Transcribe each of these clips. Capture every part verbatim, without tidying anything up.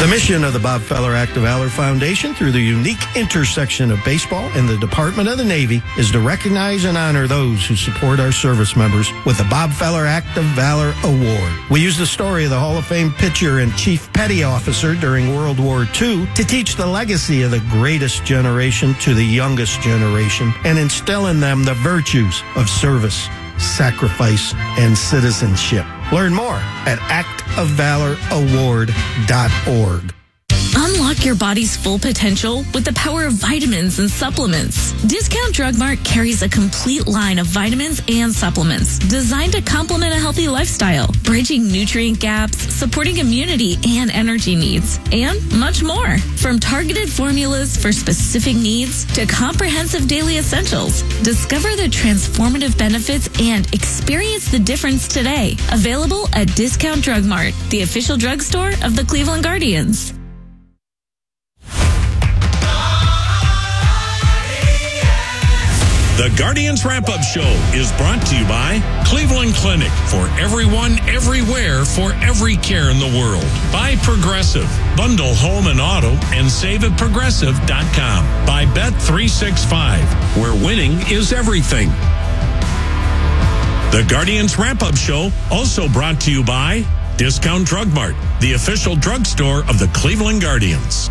The mission of the Bob Feller Act of Valor Foundation, through the unique intersection of baseball and the Department of the Navy, is to recognize and honor those who support our service members with the Bob Feller Act of Valor Award. We use the story of the Hall of Fame pitcher and Chief Petty Officer during World War Two to teach the legacy of the greatest generation to the youngest generation and instill in them the virtues of service, sacrifice, and citizenship. Learn more at act of valor award dot org. Unlock your body's full potential with the power of vitamins and supplements. Discount Drug Mart carries a complete line of vitamins and supplements designed to complement a healthy lifestyle, bridging nutrient gaps, supporting immunity and energy needs, and much more. From targeted formulas for specific needs to comprehensive daily essentials, discover the transformative benefits and experience the difference today. Available at Discount Drug Mart, the official drugstore of the Cleveland Guardians. The Guardians Wrap-Up Show is brought to you by Cleveland Clinic, for everyone, everywhere, for every care in the world. By Progressive. Bundle home and auto and save at progressive dot com. By Bet three sixty-five, where winning is everything. The Guardians Wrap-Up Show also brought to you by Discount Drug Mart, the official drugstore of the Cleveland Guardians.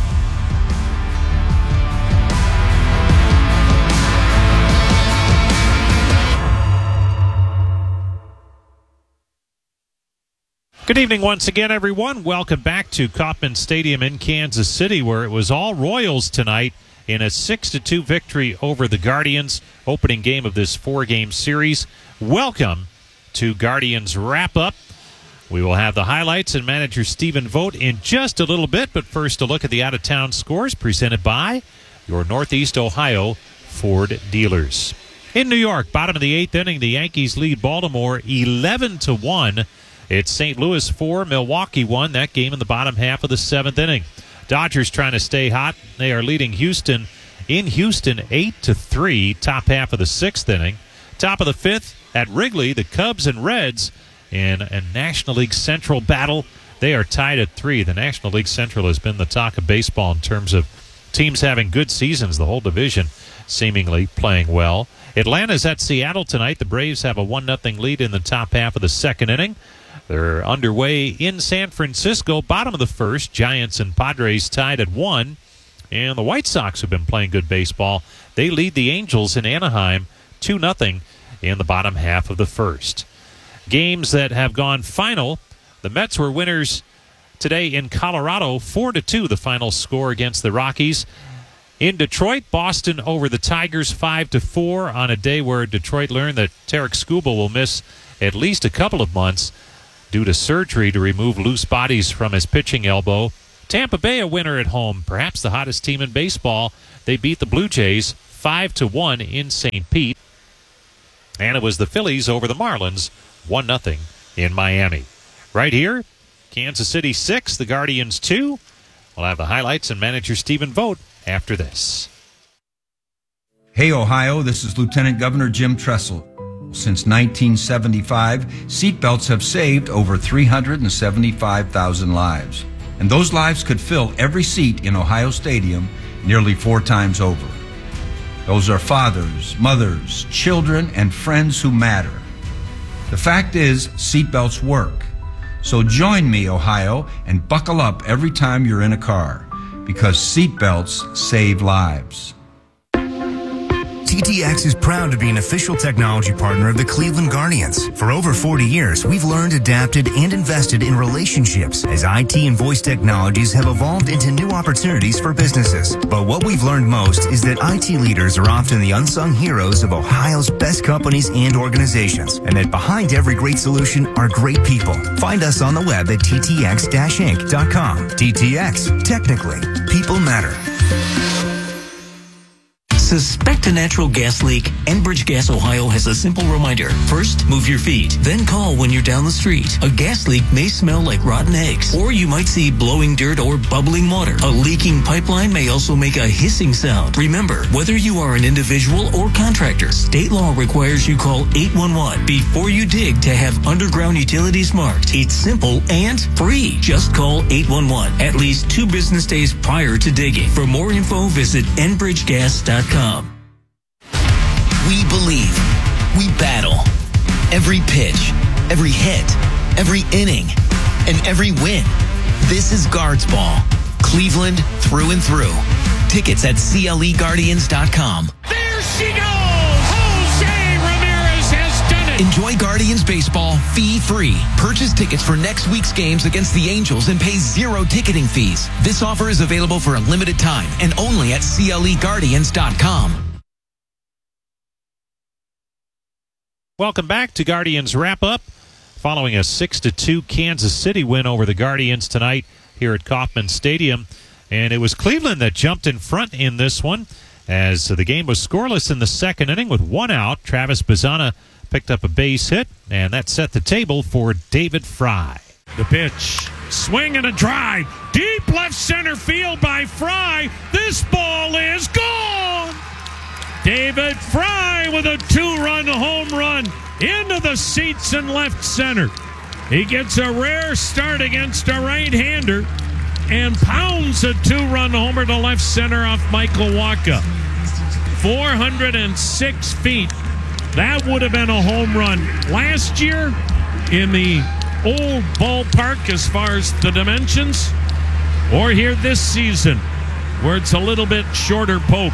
Good evening once again, everyone. Welcome back to Kauffman Stadium in Kansas City, where it was all Royals tonight in a six to two victory over the Guardians, opening game of this four-game series. Welcome to Guardians Wrap-Up. We will have the highlights and manager Stephen Vogt in just a little bit, but first a look at the out-of-town scores presented by your Northeast Ohio Ford dealers. In New York, bottom of the eighth inning, the Yankees lead Baltimore eleven to one. It's Saint Louis four, Milwaukee one. That game in the bottom half of the seventh inning. Dodgers trying to stay hot. They are leading Houston in Houston eight to three, top half of the sixth inning. Top of the fifth at Wrigley, the Cubs and Reds in a National League Central battle. They are tied at three. The National League Central has been the talk of baseball in terms of teams having good seasons. The whole division seemingly playing well. Atlanta's at Seattle tonight. The Braves have a one nothing lead in the top half of the second inning. They're underway in San Francisco, bottom of the first. Giants and Padres tied at one. And the White Sox have been playing good baseball. They lead the Angels in Anaheim two nothing in the bottom half of the first. Games that have gone final. The Mets were winners today in Colorado, four to two, the final score against the Rockies. In Detroit, Boston over the Tigers, five to four, on a day where Detroit learned that Tarek Skubal will miss at least a couple of months due to surgery to remove loose bodies from his pitching elbow. Tampa Bay a winner at home, perhaps the hottest team in baseball. They beat the Blue Jays five to one in Saint Pete. And it was the Phillies over the Marlins, one nothing in Miami. Right here, Kansas City six, the Guardians two. We'll have the highlights and manager Stephen Vogt after this. Hey, Ohio, this is Lieutenant Governor Jim Tressel. Since nineteen seventy-five, seatbelts have saved over three hundred seventy-five thousand lives. And those lives could fill every seat in Ohio Stadium nearly four times over. Those are fathers, mothers, children, and friends who matter. The fact is, seatbelts work. So join me, Ohio, and buckle up every time you're in a car, because seatbelts save lives. T T X is proud to be an official technology partner of the Cleveland Guardians. For over forty years, we've learned, adapted, and invested in relationships as I T and voice technologies have evolved into new opportunities for businesses. But what we've learned most is that I T leaders are often the unsung heroes of Ohio's best companies and organizations, and that behind every great solution are great people. Find us on the web at T T X inc dot com. T T X, technically, people matter. Suspect a natural gas leak? Enbridge Gas Ohio has a simple reminder. First, move your feet. Then call when you're down the street. A gas leak may smell like rotten eggs, or you might see blowing dirt or bubbling water. A leaking pipeline may also make a hissing sound. Remember, whether you are an individual or contractor, state law requires you call eight one one before you dig to have underground utilities marked. It's simple and free. Just call eight one one at least two business days prior to digging. For more info, visit enbridge gas dot com. We believe. We battle. Every pitch, every hit, every inning, and every win. This is Guards Ball. Cleveland through and through. Tickets at C L E Guardians dot com. There she goes! Jose Ramirez has done it! Enjoy Guardians baseball fee-free. Purchase tickets for next week's games against the Angels and pay zero ticketing fees. This offer is available for a limited time and only at C L E Guardians dot com. Welcome back to Guardians Wrap-Up. Following a six to two Kansas City win over the Guardians tonight here at Kauffman Stadium. And it was Cleveland that jumped in front in this one as the game was scoreless in the second inning with one out. Travis Bazzana picked up a base hit, and that set the table for David Fry. The pitch. Swing and a drive. Deep left center field by Fry. This ball is gone! David Fry with a two-run home run into the seats in left center. He gets a rare start against a right-hander and pounds a two-run homer to left center off Michael Wacha. four hundred six feet. That would have been a home run last year in the old ballpark as far as the dimensions, or here this season where it's a little bit shorter poke.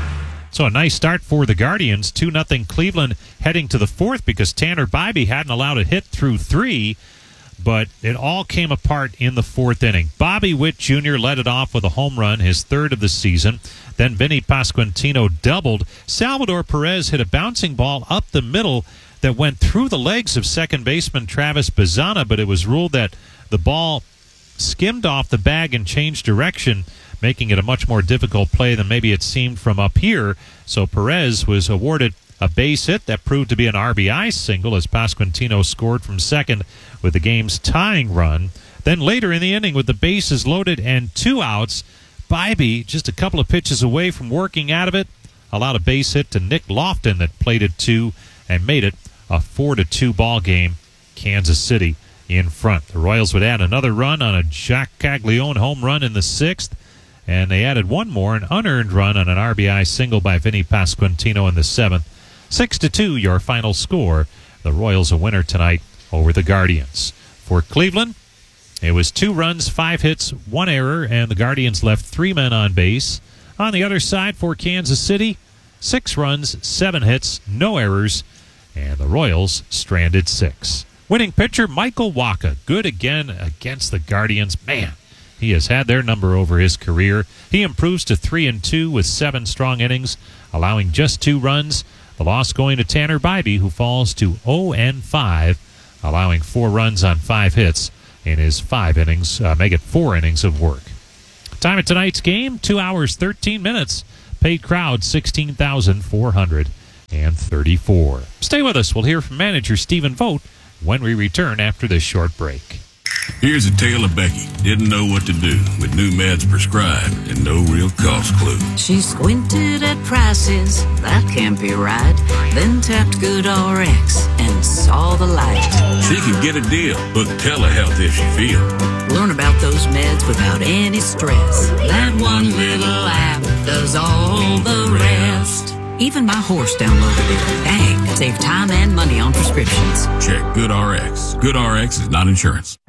So a nice start for the Guardians. two nothing Cleveland heading to the fourth because Tanner Bybee hadn't allowed a hit through three, but it all came apart in the fourth inning. Bobby Witt Junior led it off with a home run, his third of the season. Then Vinny Pasquantino doubled. Salvador Perez hit a bouncing ball up the middle that went through the legs of second baseman Travis Bazzana, but it was ruled that the ball skimmed off the bag and changed direction, making it a much more difficult play than maybe it seemed from up here. So Perez was awarded a base hit that proved to be an R B I single as Pasquantino scored from second with the game's tying run. Then later in the inning with the bases loaded and two outs, Bybee, just a couple of pitches away from working out of it, allowed a base hit to Nick Lofton that plated two and made it a four to two ball game. Kansas City in front. The Royals would add another run on a Jack Caglione home run in the sixth, and they added one more, an unearned run on an R B I single by Vinny Pasquantino in the seventh. Six to two, your final score. The Royals a winner tonight over the Guardians. For Cleveland, it was two runs, five hits, one error, and the Guardians left three men on base. On the other side for Kansas City, six runs, seven hits, no errors, and the Royals stranded six. Winning pitcher Michael Wacha, good again against the Guardians. Man, he has had their number over his career. He improves to three and two with seven strong innings, allowing just two runs. The loss going to Tanner Bybee, who falls to oh and five, allowing four runs on five hits in his five innings, uh, make it four innings of work. Time of tonight's game, two hours, thirteen minutes. Paid crowd, sixteen thousand four hundred thirty-four. Stay with us. We'll hear from manager Stephen Vogt when we return after this short break. Here's a tale of Becky. Didn't know what to do with new meds prescribed and no real cost clue. She squinted at prices, that can't be right. Then tapped GoodRx and saw the light. She could get a deal, book telehealth if she feels. Learn about those meds without any stress. That one little app does all the rest. Even my horse downloaded it. Dang, save time and money on prescriptions. Check GoodRx. GoodRx is not insurance.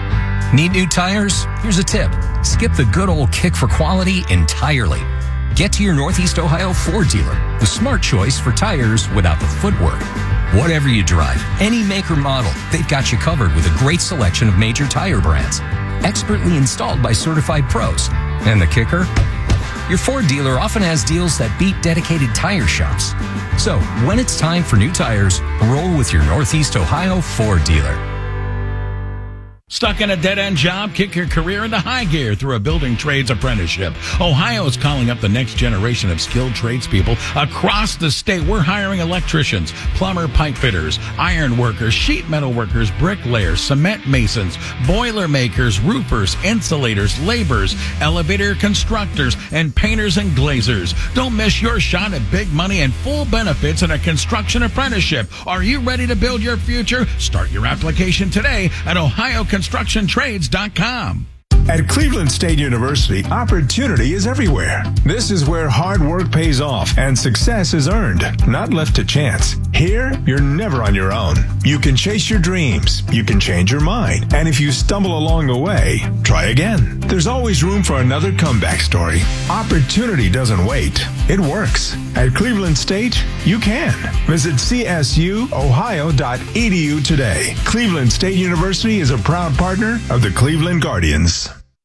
Need new tires? Here's a tip. Skip the good old kick for quality entirely. Get to your Northeast Ohio Ford dealer, the smart choice for tires without the footwork. Whatever you drive, any make or model, they've got you covered with a great selection of major tire brands. Expertly installed by certified pros. And the kicker? Your Ford dealer often has deals that beat dedicated tire shops. So, when it's time for new tires, roll with your Northeast Ohio Ford dealer. Stuck in a dead-end job? Kick your career into high gear through a building trades apprenticeship. Ohio is calling up the next generation of skilled tradespeople across the state. We're hiring electricians, plumber, pipe fitters, iron workers, sheet metal workers, bricklayers, cement masons, boiler makers, roofers, insulators, laborers, elevator constructors, and painters and glazers. Don't miss your shot at big money and full benefits in a construction apprenticeship. Are you ready to build your future? Start your application today at Ohio construction trades dot com. At Cleveland State University, opportunity is everywhere. This is where hard work pays off and success is earned, not left to chance. Here, you're never on your own. You can chase your dreams, you can change your mind, and if you stumble along the way, try again. There's always room for another comeback story. Opportunity doesn't wait. It works. At Cleveland State, you can. Visit c s u ohio dot e d u today. Cleveland State University is a proud partner of the Cleveland Guardians.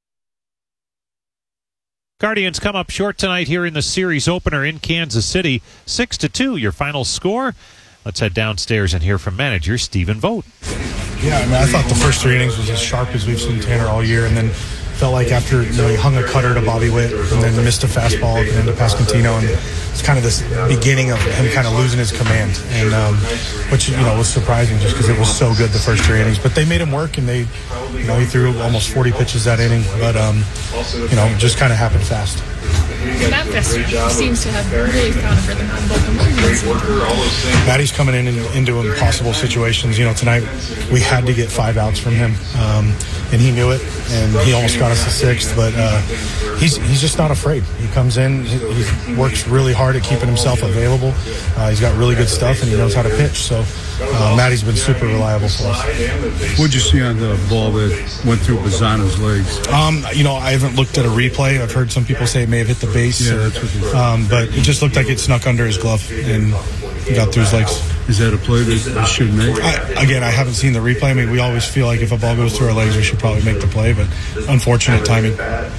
Guardians come up short tonight here in the series opener in Kansas City. six to two, your final score. Let's head downstairs and hear from manager Stephen Vogt. Yeah, I mean, I thought the first three innings was as sharp as we've seen Tanner all year, and then felt like after, you know, he hung a cutter to Bobby Witt and then missed a fastball at the end of Pasquantino, and it's kind of this beginning of him kind of losing his command, and um, which, you know, was surprising just because it was so good the first three innings. But they made him work, and they, you know, he threw almost forty pitches that inning, but um, you know, just kind of happened fast. Matt Fester seems to have really found a rhythm on both of them. Matty's coming in, in into impossible situations. You know, tonight we had to get five outs from him, um, and he knew it, and he almost got us a sixth. But uh, he's he's just not afraid. He comes in, he, he works really hard at keeping himself available. Uh, he's got really good stuff, and he knows how to pitch. So uh, Matty's been super reliable for us. What'd you see on the ball that went through Bazzano's legs? Um, you know, I haven't looked at a replay. I've heard some people say it may have hit the base. Yeah, or, that's what they um, but it just looked like it snuck under his glove and got through his legs. Is that a play that he should make? I, again, I haven't seen the replay. I mean, we always feel like if a ball goes through our legs, we should probably make the play, but unfortunate timing.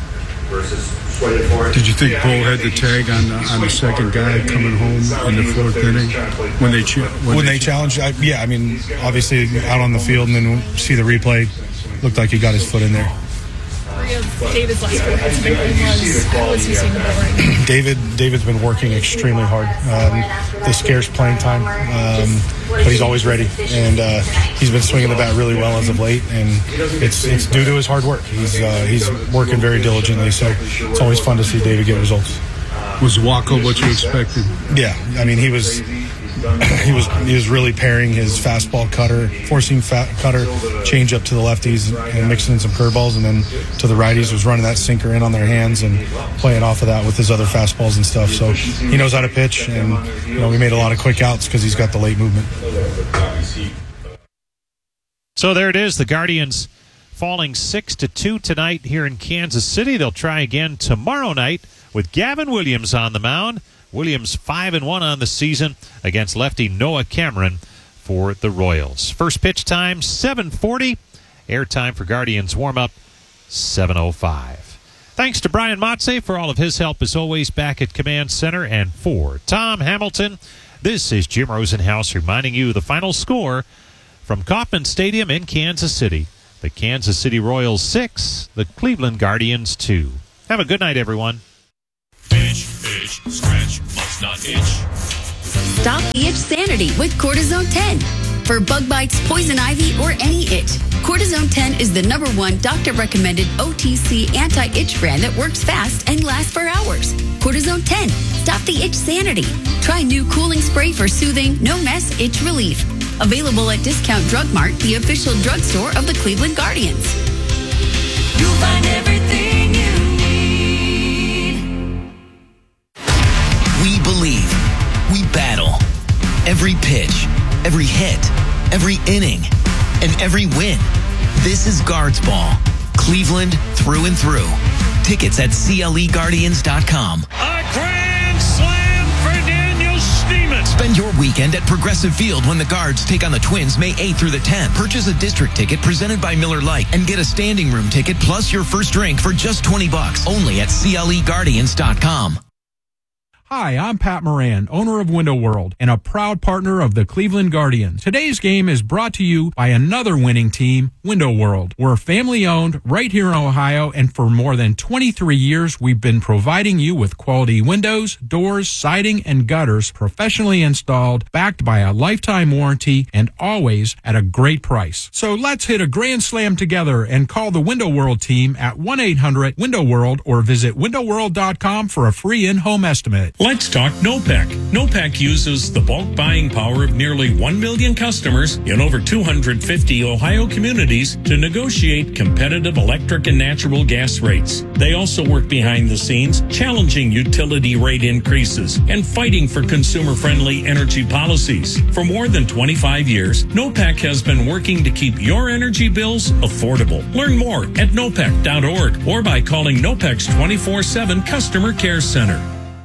Did you think Bull had the tag on the, on the second guy coming home in the fourth inning when they ch- when, when they, they challenged? I, yeah, I mean, obviously out on the field, and then see the replay. Looked like he got his foot in there. David's last four hits big was how is he seeing the ball right now? David, David's been working extremely hard. Um, the scarce playing time, um, but he's always ready, and uh, he's been swinging the bat really well as of late, and it's it's due to his hard work. He's uh, he's working very diligently, so it's always fun to see David get results. Was Waco what you expected? Yeah, I mean, he was he was he was really pairing his fastball cutter, forcing fat cutter, change up to the lefties and mixing in some curveballs, and then to the righties was running that sinker in on their hands and playing off of that with his other fastballs and stuff. So he knows how to pitch, and you know, we made a lot of quick outs because he's got the late movement. So there it is, the Guardians falling six to two tonight here in Kansas City. They'll try again tomorrow night with Gavin Williams on the mound. Williams five and one on the season against lefty Noah Cameron for the Royals. First pitch time seven forty. Airtime for Guardians warm-up seven oh five. Thanks to Brian Motze for all of his help as always back at Command Center. And for Tom Hamilton, this is Jim Rosenhaus reminding you the final score from Kauffman Stadium in Kansas City. The Kansas City Royals six, the Cleveland Guardians two. Have a good night, everyone. Itch, itch, scratch, must not itch. Stop the itch sanity with Cortisone ten. For bug bites, poison ivy, or any itch, Cortisone ten is the number one doctor-recommended O T C anti-itch brand that works fast and lasts for hours. Cortisone ten. Stop the itch sanity. Try new cooling spray for soothing, no-mess itch relief. Available at Discount Drug Mart, the official drugstore of the Cleveland Guardians. You'll find everything you We believe. We battle. Every pitch, every hit, every inning, and every win. This is Guards Ball. Cleveland through and through. Tickets at C L E Guardians dot com. A grand slam for Daniel Schneemann. Spend your weekend at Progressive Field when the Guards take on the Twins May eighth through the tenth. Purchase a district ticket presented by Miller Lite and get a standing room ticket plus your first drink for just twenty bucks. Only at C L E Guardians dot com. Hi, I'm Pat Moran, owner of Window World and a proud partner of the Cleveland Guardians. Today's game is brought to you by another winning team, Window World. We're family owned right here in Ohio, and for more than twenty-three years, we've been providing you with quality windows, doors, siding, and gutters professionally installed, backed by a lifetime warranty, and always at a great price. So let's hit a grand slam together and call the Window World team at one eight hundred window world or visit window world dot com for a free in-home estimate. Let's talk NOPEC. NOPEC uses the bulk buying power of nearly one million customers in over two hundred fifty Ohio communities to negotiate competitive electric and natural gas rates. They also work behind the scenes, challenging utility rate increases and fighting for consumer-friendly energy policies. For more than twenty-five years, NOPEC has been working to keep your energy bills affordable. Learn more at nopec dot org or by calling NOPEC's twenty-four seven Customer Care Center.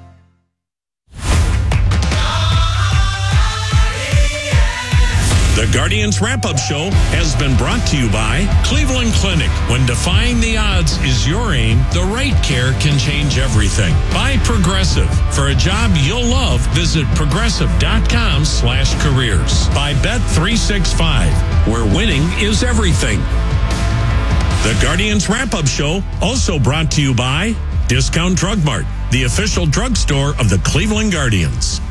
The Guardians Wrap-Up Show has been brought to you by Cleveland Clinic. When defying the odds is your aim, the right care can change everything. By Progressive. For a job you'll love, visit progressive dot com slash careers. By Bet three sixty-five, where winning is everything. The Guardians Wrap-Up Show also brought to you by Discount Drug Mart, the official drugstore of the Cleveland Guardians.